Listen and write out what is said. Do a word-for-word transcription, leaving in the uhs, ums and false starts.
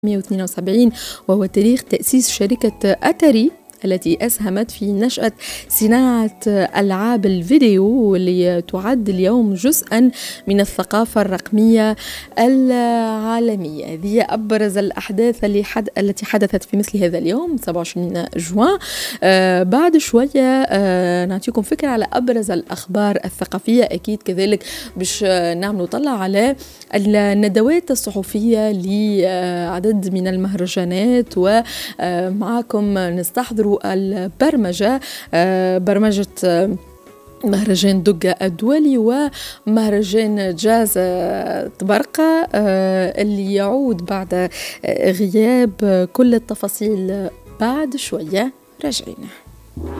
مئة واثنين وسبعين، وهو تاريخ تأسيس شركة أتاري التي أسهمت في نشأة صناعة ألعاب الفيديو، واللي تعد اليوم جزءا من الثقافة الرقمية العالمية. هذه أبرز الأحداث اللي حد... التي حدثت في مثل هذا اليوم سبعة وعشرين جوان. آه بعد شوية آه نعطيكم فكرة على أبرز الأخبار الثقافية، أكيد كذلك باش نعمل طلع على الندوات الصحفية لعدد من المهرجانات، ومعكم نستحضر البرمجة، برمجة مهرجان دقة الدولي ومهرجان جاز طبرقة اللي يعود بعد غياب. كل التفاصيل بعد شوية راجعين.